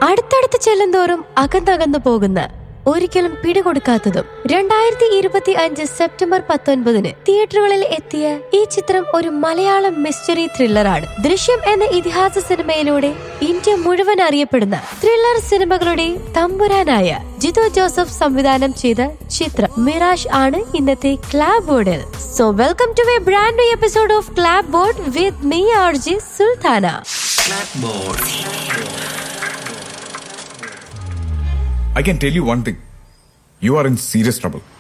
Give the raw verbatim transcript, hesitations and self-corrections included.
അടുത്തടുത്ത് ചെല്ലുന്തോറും അകന്നകന്നു പോകുന്ന, ഒരിക്കലും പിടികൊടുക്കാത്തതും. രണ്ടായിരത്തി ഇരുപത്തി അഞ്ച് സെപ്റ്റംബർ പത്തൊൻപതിന് തിയേറ്ററുകളിൽ എത്തിയ ഈ ചിത്രം ഒരു മലയാളം മിസ്റ്ററി ത്രില്ലറാണ്. ദൃശ്യം എന്ന ഇതിഹാസ സിനിമയിലൂടെ ഇന്ത്യ മുഴുവൻ അറിയപ്പെടുന്ന ത്രില്ലർ സിനിമകളുടെ തമ്പുരാനായ ജിതോ ജോസഫ് സംവിധാനം ചെയ്ത ചിത്രം മിറാഷ് ആണ് ഇന്നത്തെ ക്ലാബ് ബോർഡിൽ. So welcome to A brand new episode of ക്ലാബ് board with me RJ Sultana. I can tell you one thing. You are in serious trouble.